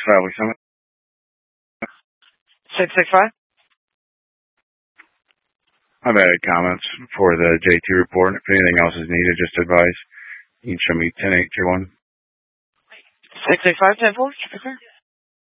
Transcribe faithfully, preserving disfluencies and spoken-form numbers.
Valley Summit. six six five? I've added comments for the J T report. If anything else is needed, just advise. You can show me ten eight two one. six six five, ten four?